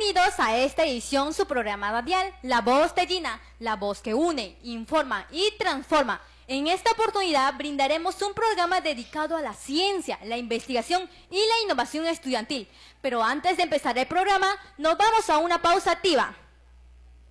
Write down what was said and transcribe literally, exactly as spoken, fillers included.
Bienvenidos a esta edición, su programa radial, La Voz de Gina, la voz que une, informa y transforma. En esta oportunidad brindaremos un programa dedicado a la ciencia, la investigación y la innovación estudiantil. Pero antes de empezar el programa, nos vamos a una pausa activa.